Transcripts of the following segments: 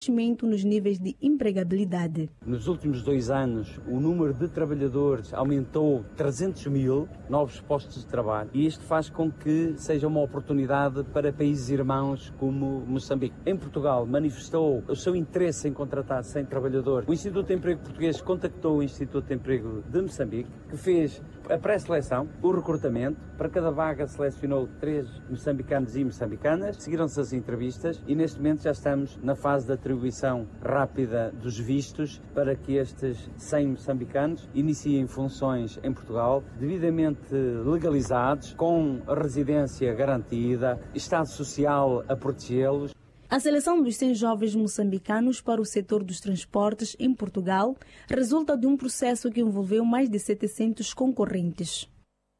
crescimento nos níveis de empregabilidade. Nos últimos 2 anos, o número de trabalhadores aumentou 300 mil novos postos de trabalho e isto faz com que seja uma oportunidade para países irmãos como Moçambique. Em Portugal, manifestou o seu interesse em contratar 100 trabalhadores. O Instituto de Emprego Português contactou o Instituto de Emprego de Moçambique, que fez a pré-seleção, o recrutamento. Para cada vaga selecionou 3 moçambicanos e moçambicanas. Seguiram-se as entrevistas e neste momento já estamos na fase de atribuição rápida dos vistos para que estes 100 moçambicanos iniciem funções em Portugal, devidamente legalizados, com a residência garantida, Estado Social a protegê-los. A seleção dos 100 jovens moçambicanos para o setor dos transportes em Portugal resulta de um processo que envolveu mais de 700 concorrentes.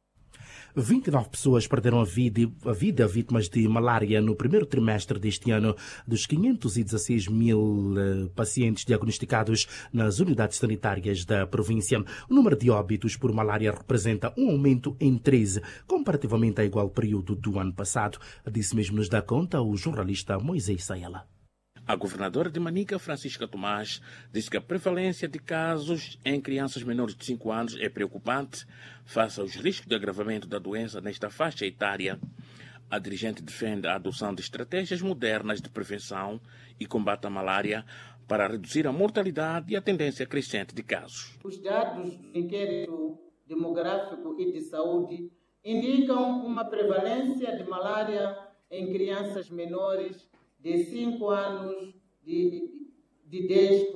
29 pessoas perderam a vida vítimas de malária no primeiro trimestre deste ano. Dos 516 mil pacientes diagnosticados nas unidades sanitárias da província, o número de óbitos por malária representa um aumento em 13, comparativamente ao igual período do ano passado. Disse mesmo nos dá conta o jornalista Moisés Saela. A governadora de Manica, Francisca Tomás, disse que a prevalência de casos em crianças menores de 5 anos é preocupante face aos riscos de agravamento da doença nesta faixa etária. A dirigente defende a adoção de estratégias modernas de prevenção e combate à malária para reduzir a mortalidade e a tendência crescente de casos. Os dados do inquérito demográfico e de saúde indicam uma prevalência de malária em crianças menores de 5 anos de 10%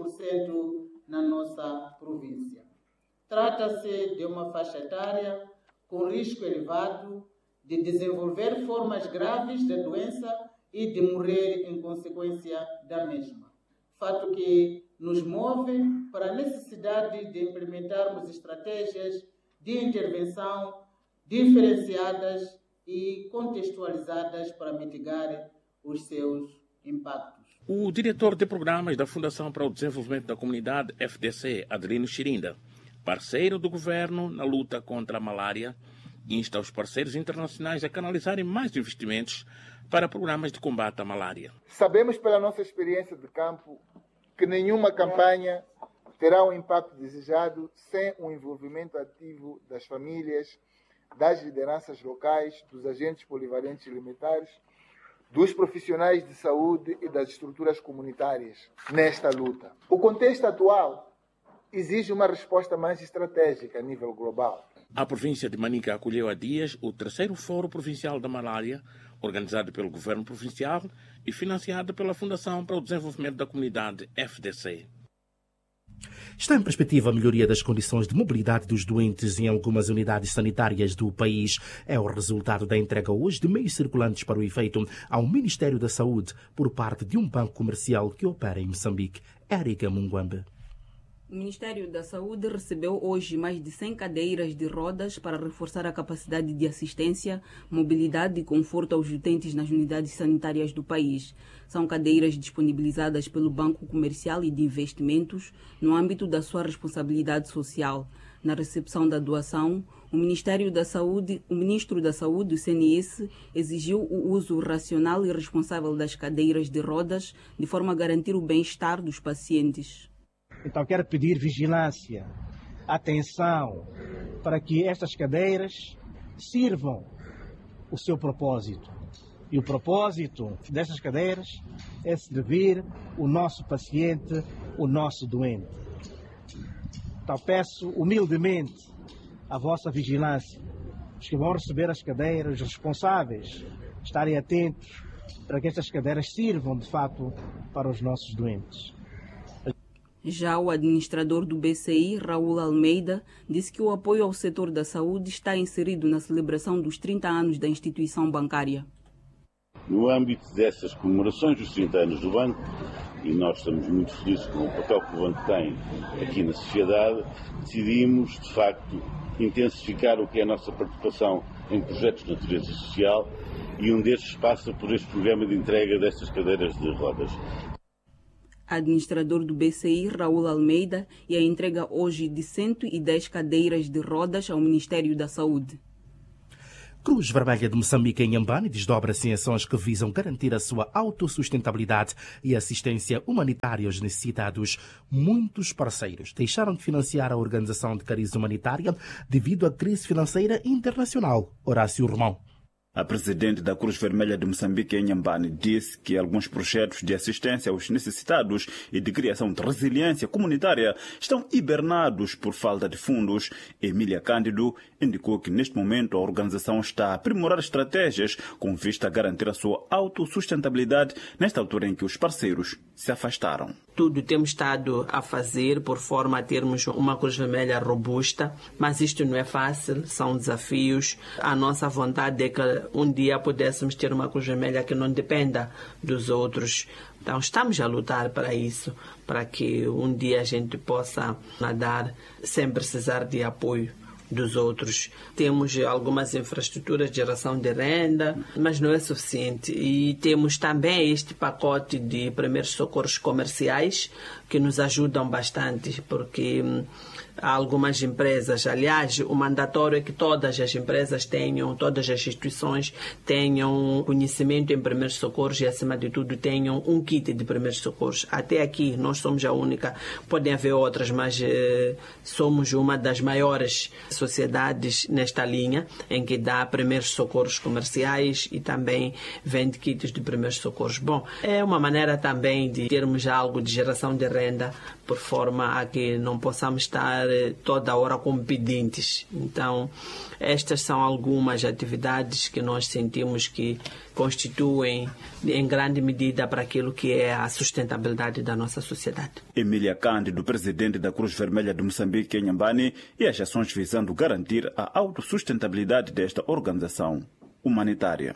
na nossa província. Trata-se de uma faixa etária com risco elevado de desenvolver formas graves da doença e de morrer em consequência da mesma. Fato que nos move para a necessidade de implementarmos estratégias de intervenção diferenciadas e contextualizadas para mitigar os seus impactos. O diretor de programas da Fundação para o Desenvolvimento da Comunidade, FDC, Adelino Chirinda, parceiro do governo na luta contra a malária, insta os parceiros internacionais a canalizarem mais investimentos para programas de combate à malária. Sabemos pela nossa experiência de campo que nenhuma campanha terá o impacto desejado sem o envolvimento ativo das famílias, das lideranças locais, dos agentes polivalentes alimentares, dos profissionais de saúde e das estruturas comunitárias nesta luta. O contexto atual exige uma resposta mais estratégica a nível global. A província de Manica acolheu há dias o 3º Fórum Provincial da Malária, organizado pelo Governo Provincial e financiado pela Fundação para o Desenvolvimento da Comunidade, FDC. Está em perspectiva a melhoria das condições de mobilidade dos doentes em algumas unidades sanitárias do país. É o resultado da entrega hoje de meios circulantes para o efeito ao Ministério da Saúde por parte de um banco comercial que opera em Moçambique. Érica Munguambe. O Ministério da Saúde recebeu hoje mais de 100 cadeiras de rodas para reforçar a capacidade de assistência, mobilidade e conforto aos utentes nas unidades sanitárias do país. São cadeiras disponibilizadas pelo Banco Comercial e de Investimentos no âmbito da sua responsabilidade social. Na recepção da doação, o Ministério da Saúde, o Ministro da Saúde, o CNS, exigiu o uso racional e responsável das cadeiras de rodas de forma a garantir o bem-estar dos pacientes. Então quero pedir vigilância, atenção, para que estas cadeiras sirvam o seu propósito. E o propósito destas cadeiras é servir o nosso paciente, o nosso doente. Então peço humildemente a vossa vigilância, os que vão receber as cadeiras, os responsáveis, estarem atentos para que estas cadeiras sirvam de fato para os nossos doentes. Já o administrador do BCI, Raul Almeida, disse que o apoio ao setor da saúde está inserido na celebração dos 30 anos da instituição bancária. No âmbito dessas comemorações dos 30 anos do banco, e nós estamos muito felizes com o papel que o banco tem aqui na sociedade, decidimos, de facto, intensificar o que é a nossa participação em projetos de natureza social e um destes passa por este programa de entrega destas cadeiras de rodas. Administrador do BCI, Raul Almeida, e a entrega hoje de 110 cadeiras de rodas ao Ministério da Saúde. Cruz Vermelha de Moçambique em Inhambane desdobra-se em ações que visam garantir a sua autossustentabilidade e assistência humanitária aos necessitados. Muitos parceiros deixaram de financiar a organização de cariz humanitária devido à crise financeira internacional. Horácio Romão. A presidente da Cruz Vermelha de Moçambique, em Inhambane, disse que alguns projetos de assistência aos necessitados e de criação de resiliência comunitária estão hibernados por falta de fundos. Emília Cândido indicou que, neste momento, a organização está a aprimorar estratégias com vista a garantir a sua autossustentabilidade nesta altura em que os parceiros se afastaram. Tudo temos estado a fazer por forma a termos uma Cruz Vermelha robusta, mas isto não é fácil, são desafios. A nossa vontade é que um dia pudéssemos ter uma Cruz Vermelha que não dependa dos outros. Então estamos a lutar para isso, para que um dia a gente possa nadar sem precisar de apoio dos outros. Temos algumas infraestruturas de geração de renda, mas não é suficiente. E temos também este pacote de primeiros socorros comerciais que nos ajudam bastante, porque há algumas empresas, aliás, o mandatório é que todas as empresas tenham, todas as instituições tenham conhecimento em primeiros socorros e, acima de tudo, tenham um kit de primeiros socorros. Até aqui, nós somos a única, podem haver outras, mas somos uma das maiores sociedades nesta linha, em que dá primeiros socorros comerciais e também vende kits de primeiros socorros. Bom, é uma maneira também de termos algo de geração de renda, por forma a que não possamos estar toda hora como pedintes. Então, estas são algumas atividades que nós sentimos que constituem em grande medida para aquilo que é a sustentabilidade da nossa sociedade. Emília Cândido, presidente da Cruz Vermelha de Moçambique, em Inhambane, e as ações visando garantir a autossustentabilidade desta organização humanitária.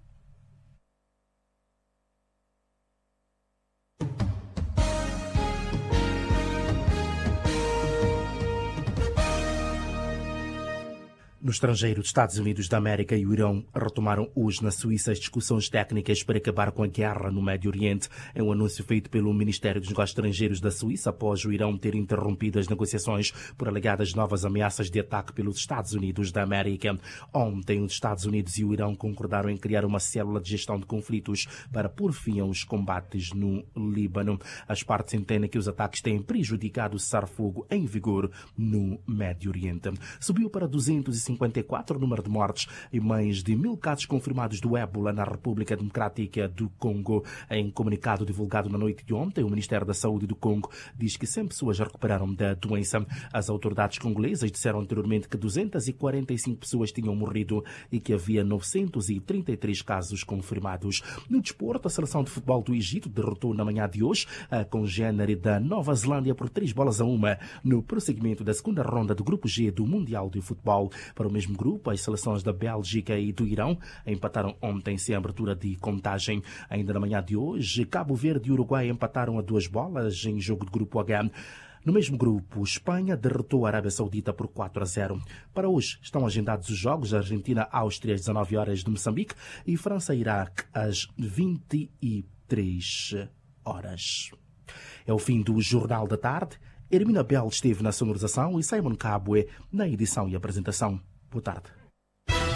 No estrangeiro, os Estados Unidos da América e o Irão retomaram hoje na Suíça as discussões técnicas para acabar com a guerra no Médio Oriente. É um anúncio feito pelo Ministério dos Negócios Estrangeiros da Suíça após o Irão ter interrompido as negociações por alegadas novas ameaças de ataque pelos Estados Unidos da América. Ontem, os Estados Unidos e o Irão concordaram em criar uma célula de gestão de conflitos para pôr fim aos combates no Líbano. As partes entendem que os ataques têm prejudicado o cessar-fogo em vigor no Médio Oriente. Subiu para 254 o número de mortes e mais de 1.000 casos confirmados do ébola na República Democrática do Congo. Em comunicado divulgado na noite de ontem, o Ministério da Saúde do Congo diz que 100 pessoas já recuperaram da doença. As autoridades congolesas disseram anteriormente que 245 pessoas tinham morrido e que havia 933 casos confirmados. No desporto, a seleção de futebol do Egito derrotou na manhã de hoje a congênere da Nova Zelândia por 3-1 no prosseguimento da segunda ronda do Grupo G do Mundial de Futebol. Para o mesmo grupo, as seleções da Bélgica e do Irão empataram ontem sem abertura de contagem. Ainda na manhã de hoje, Cabo Verde e Uruguai empataram a 2 em jogo de Grupo H. No mesmo grupo, Espanha derrotou a Arábia Saudita por 4-0. Para hoje estão agendados os jogos Argentina-Áustria às 19 horas de Moçambique e França-Iraque às 23 horas. É o fim do Jornal da Tarde. Hermina Bell esteve na sonorização e Simon Cabue na edição e apresentação. Boa tarde.